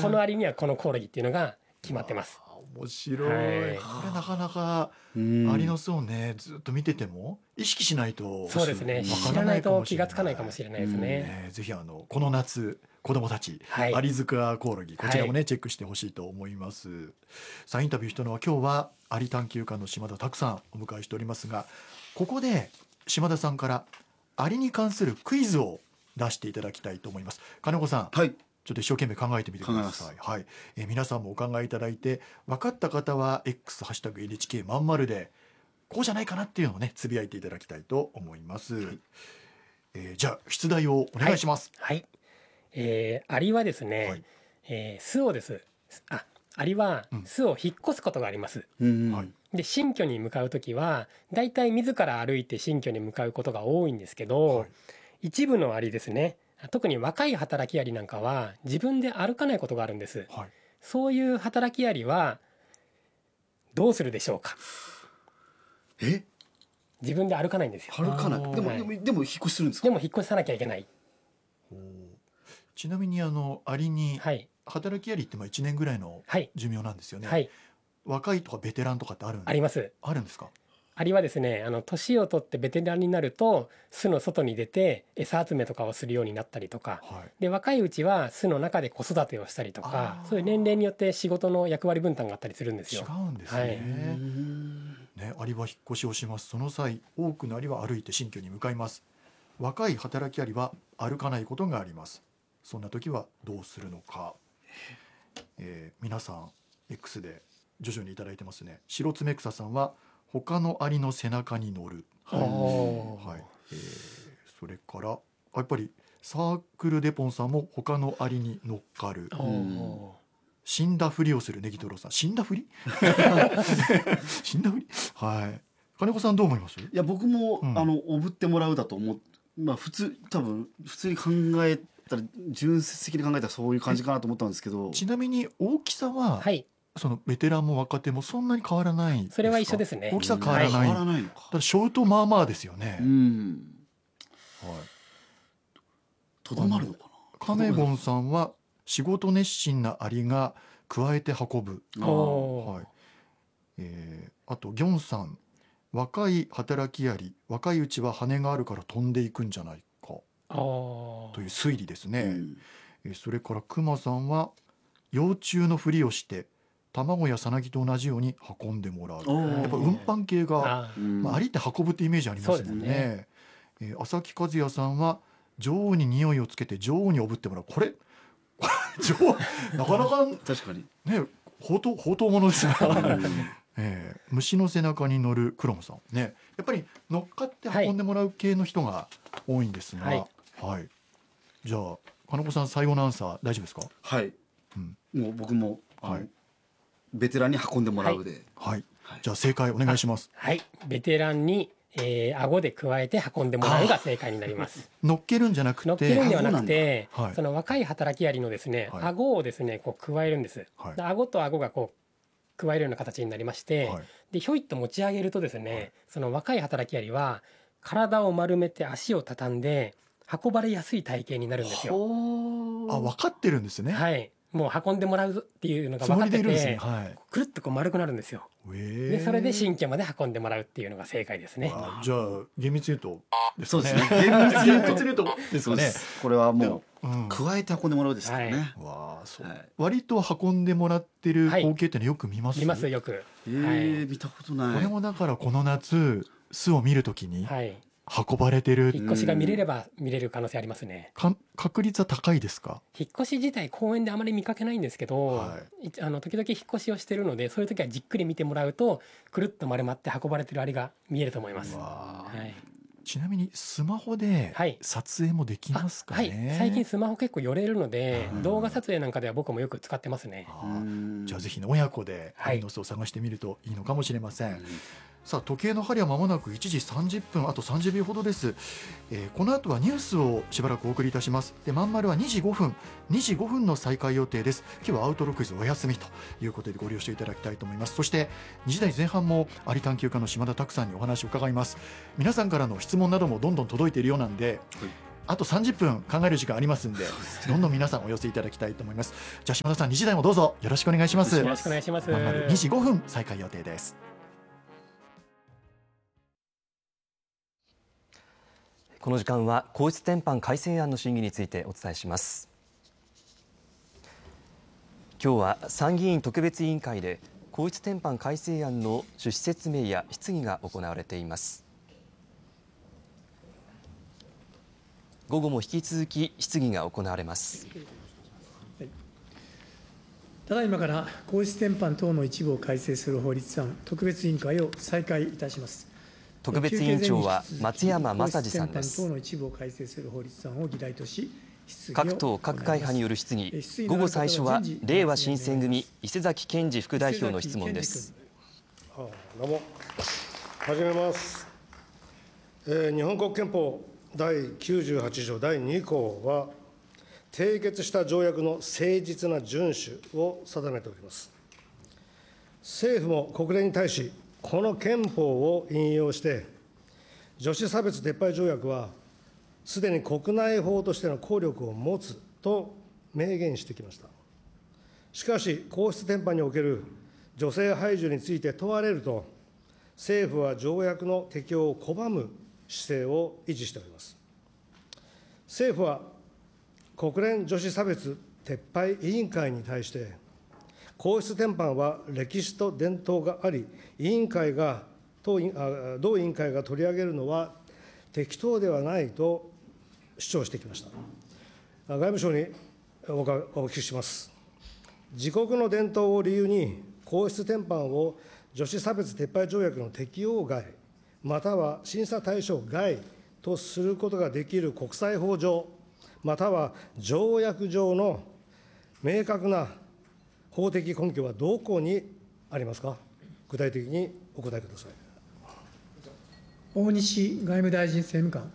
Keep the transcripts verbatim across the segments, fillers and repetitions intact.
このアリにはこのコオロギっていうのが決まってます。 面白い、はい、これなかなかアリの巣をねずっと見てても意識しないと、 そうですね、知らないと気がつかないかもしれないですね。 ね、ぜひあのこの夏子どもたち、はい、アリ塚コオロギこちらもね、はい、チェックしてほしいと思います。さあインタビューしたのは今日はアリ探求家の島田拓さんお迎えしておりますが、ここで島田さんからアリに関するクイズを出していただきたいと思います。金子さん、はい、ちょっと一生懸命考えてみてください。はい、えー、皆さんもお考えいただいて、分かった方は X ハッシュタグ エヌエイチケー まんまるでこうじゃないかなっていうのをねつぶやいていただきたいと思います。はい、えー、じゃあ出題をお願いします。 はい、はい、えー、アリはですね、はい、えー、巣をですあアリは巣を引っ越すことがあります。うん、はい、で新居に向かうときはだいたい自ら歩いて新居に向かうことが多いんですけど、はい、一部のアリですね、特に若い働きアリなんかは自分で歩かないことがあるんです。はい、そういう働きアリはどうするでしょうか。 え自分で歩かないんですよ。 歩かない。でも、はい、でもでも引っ越しするんですか。 でも引っ越さなきゃいけない。 ちなみにあのアリに、はい、働きアリってまあいちねんぐらいの寿命なんですよね。はい、若いとかベテランとかってあるんですか。 あります。 あるんですか。 アリはですね、あの年を取ってベテランになると巣の外に出て餌集めとかをするようになったりとか、はい、で若いうちは巣の中で子育てをしたりとか、そういう年齢によって仕事の役割分担があったりするんですよ。 違うんですね。はい、ね、アリは引っ越しをします。その際多くのアリは歩いて新居に向かいます。若い働きアリは歩かないことがあります。そんな時はどうするのか、えー、皆さん X で徐々にいただいてますね。白爪草さんは他のアリの背中に乗る、はいはい、えー、それからやっぱりサークルデポンさんも他のアリに乗っかる、死んだふりをするネギトロさん、死んだふり死んだふり、はい、金子さんどう思います。いや僕も、うん、あのおぶってもらうだと思う、まあ、普通多分普通に考えたら純粋的に考えたらそういう感じかなと思ったんですけど、 ちなみに大きさは、はい、そのベテランも若手もそんなに変わらないですか。 それは一緒ですね。 大きさ変わらない、はい、 変わらないのか。 ただショートまあまあですよね。うん、 はい、とどまるのかな。 カメボンさんは仕事熱心なアリが加えて運ぶ。あ、はい、えー、あとギョンさん、若い働きアリ若いうちは羽があるから飛んでいくんじゃないかという推理ですね。うん、えー、それからクマさんは幼虫のふりをして卵やさなぎと同じように運んでもらう。やっぱ運搬系が、あ、まあ、アリって運ぶってイメージありますもんね。ね、えー、浅木和也さんは女王に匂いをつけて女王におぶってもらう。これ女王なかなか確かにね、宝刀宝刀物ですがえー、虫の背中に乗るクロムさんね、やっぱり乗っかって運んでもらう系の人が多いんですが、はいはい、じゃあ金子さん最後のアンサー大丈夫ですか。 はい、うん、もう僕も、はい、ベテランに運んでもらうで、 はいはいはい、じゃあ正解お願いします。 はい、ベテランに、えー、顎で加えて運んでもらうが正解になります。 乗っけるんじゃなくて、 乗っけるんではなくて、はい、その若い働きアリのですね、はい、顎をですねこう加えるんです。はい、で顎と顎がこう加えるような形になりまして、はい、でひょいっと持ち上げるとですね、はい、その若い働きアリは体を丸めて足を畳んで運ばれやすい体型になるんですよ。 あ、分かってるんですね。 はい、もう運んでもらうっていうのが分かってて、ね、はい、くるっとこう丸くなるんですよ。でそれで新居まで運んでもらうっていうのが正解ですね。 あ、じゃあ厳密に言うとそうですね。厳密に言うとですかね。これはもう、うん、加えて運んでもらうですからね。はい、 わあ、そう、はい、割と運んでもらってる光景ってのよく見ます。 見ますよく。 えー、はい、見たことない。 これもだからこの夏巣を見るときに運ばれてる、 引っ越しが見れれば見れる可能性ありますね。 か確率は高いですか。 引っ越し自体公園であまり見かけないんですけど、はい、あの時々引っ越しをしてるのでそういう時はじっくり見てもらうとくるっと丸まって運ばれてるアリが見えると思います。はい、ちなみにスマホで撮影もできますかね。 はいはい、最近スマホ結構寄れるので動画撮影なんかでは僕もよく使ってますね。 じゃあぜひ、ね、親子でアリの巣を探してみるといいのかもしれません。はい、さあ時計の針は間もなくいちじさんじゅっぷん、あとさんじゅうびょうほどです。えー、この後はニュースをしばらくお送りいたします。でまんまるはにじごふんにじごふんの再開予定です。今日はアウトロクイズお休みということでご了承いただきたいと思います。そしてにじ台前半もアリ探求家の島田拓さんにお話を伺います。皆さんからの質問などもどんどん届いているようなんで、はい、 あとさんじゅっぷん考える時間ありますんで、どんどん皆さんお寄せいただきたいと思います。じゃあ島田さん、にじ台もどうぞよろしくお願いします。 よろしくお願いします。 まもなくにじごふん再開予定です。 この時間は皇室典範改正案の審議についてお伝えします。今日は参議院特別委員会で皇室典範改正案の趣旨説明や質疑が行われています。午後も引き続き質疑が行われます。 ただいまから皇室典範等の一部を改正する法律案特別委員会を再開いたします。 特別委員長は松山正治さんです。 皇室典範等の一部を改正する法律案を議題とし、 各党各会派による質疑、午後最初はれいわ新選組伊勢崎健二副代表の質問です。 どうも始めます、えー、日本国憲法だいきゅうじゅうはち条だいに項は締結した条約の誠実な遵守を定めております。政府も国連に対しこの憲法を引用して女子差別撤廃条約はすでに国内法としての効力を持つと明言してきました。しかし、皇室典範における女性排除について問われると、政府は条約の適用を拒む姿勢を維持しております。政府は国連女子差別撤廃委員会に対して、皇室典範は歴史と伝統があり、委員会が同委員会が取り上げるのは適当ではないと主張してきました。外務省にお聞きします。自国の伝統を理由に皇室典範を女子差別撤廃条約の適用外、または審査対象外とすることができる国際法上、または条約上の明確な法的根拠はどこにありますか。具体的にお答えください。 大西外務大臣政務官。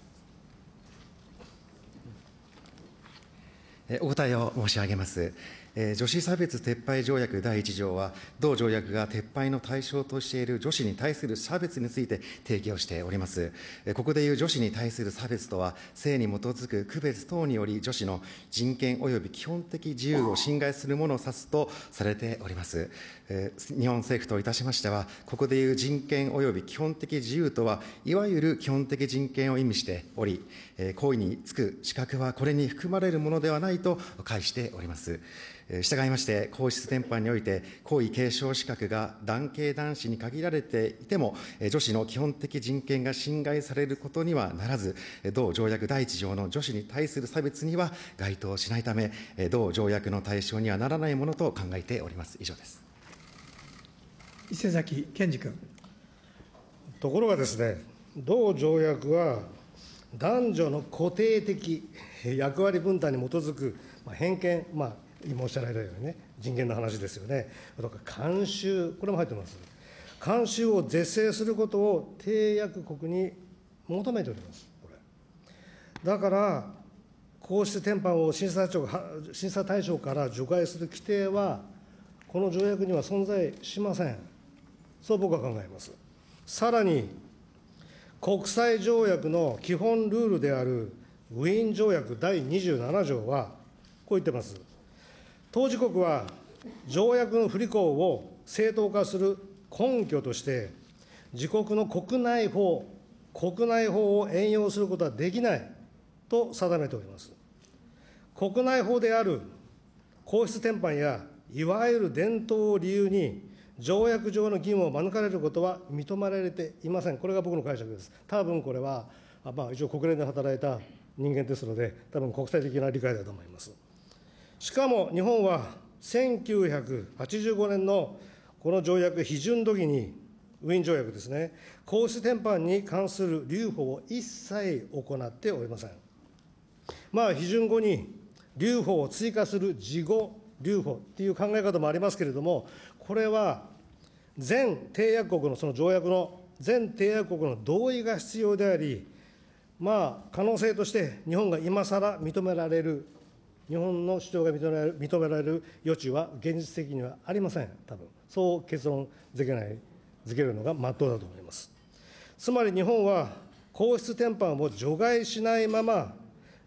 お答えを申し上げます。女子差別撤廃条約だいいち条は、同条約が撤廃の対象としている女子に対する差別について定義をしております。ここでいう女子に対する差別とは、性に基づく区別等により女子の人権及び基本的自由を侵害するものを指すとされております。日本政府といたしましては、ここでいう人権及び基本的自由とは、いわゆる基本的人権を意味しており、行為に就く資格はこれに含まれるものではないと解しております。従いまして、皇室典範において、皇位継承資格が男系男子に限られていても、女子の基本的人権が侵害されることにはならず、同条約だいいち条の女子に対する差別には該当しないため、同条約の対象にはならないものと考えております。以上です。 伊勢崎健二君。 ところがですね、同条約は男女の固定的役割分担に基づく偏見、まあ、今おっしゃられたようにね、人権の話ですよね。とか慣習、これも入ってます。慣習を是正することを締約国に求めております。これだから皇室典範を審査対象審査対象から除外する規定はこの条約には存在しません。そう僕は考えます。さらに国際条約の基本ルールであるウィーン条約だいにじゅうなな条はこう言ってます。当事国は条約の不履行を正当化する根拠として、自国の国内法、国内法を援用することはできないと定めております。国内法である皇室典範やいわゆる伝統を理由に、条約上の義務を免れることは認められていません。これが僕の解釈です。多分これは、まあ、一応国連で働いた人間ですので、多分国際的な理解だと思います。しかも日本はせんきゅうひゃくはちじゅうごねんのこの条約批准時に、ウィーン条約ですね、皇室典範に関する留保を一切行っておりません。まあ、批准後に留保を追加する事後留保っていう考え方もありますけれども、これは全締約国の、その条約の全締約国の同意が必要であり、まあ、可能性として日本が今更認められる、日本の主張が認められる、認められる余地は現実的にはありません。多分そう結論づけない、づけるのが真っ当だと思います。つまり日本は皇室典範を除外しないまま、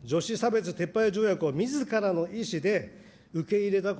女子差別撤廃条約を自らの意思で受け入れた